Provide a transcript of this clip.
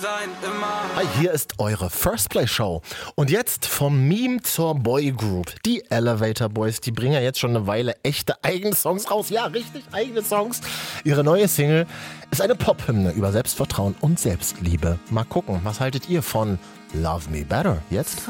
sein, immer. Hi, hier ist eure First Play Show. Und jetzt vom Meme zur Boy Group. Die Elevator Boys, die bringen ja jetzt schon eine Weile echte eigene Songs raus. Ja, richtig, eigene Songs. Ihre neue Single ist eine Pop-Hymne über Selbstvertrauen und Selbstliebe. Mal gucken, was haltet ihr von Love Me Better jetzt?